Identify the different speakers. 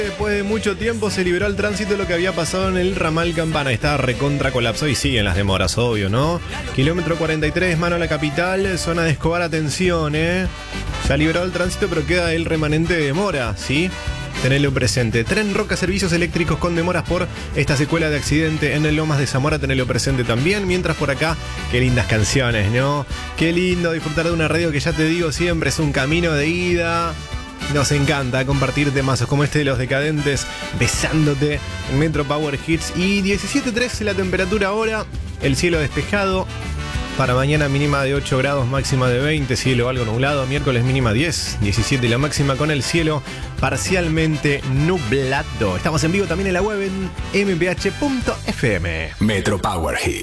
Speaker 1: Después de mucho tiempo se liberó al tránsito lo que había pasado en el ramal Campana. Estaba recontra colapsado y siguen las demoras, obvio, ¿no? Kilómetro 43, mano a la capital, zona de Escobar, atención, Ya liberado el tránsito, pero queda el remanente de demora, ¿sí? Tenelo presente. Tren Roca, servicios eléctricos con demoras por esta secuela de accidente en el Lomas de Zamora. Tenelo presente también. Mientras por acá, qué lindas canciones, ¿no? Qué lindo disfrutar de una radio que ya te digo siempre es un camino de ida. Nos encanta compartir temazos como este de Los Decadentes, Besándote en Metro Power Hits. Y 17.3 la temperatura ahora, el cielo despejado. Para mañana mínima de 8 grados, máxima de 20, cielo algo nublado. Miércoles mínima 10, 17 la máxima con el cielo parcialmente nublado. Estamos en vivo también en la web en mph.fm.
Speaker 2: Metro Power Hits.